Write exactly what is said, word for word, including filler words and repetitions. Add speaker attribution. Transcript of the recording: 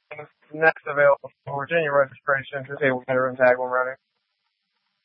Speaker 1: Next available for Virginia registration to see when we're tag one ready.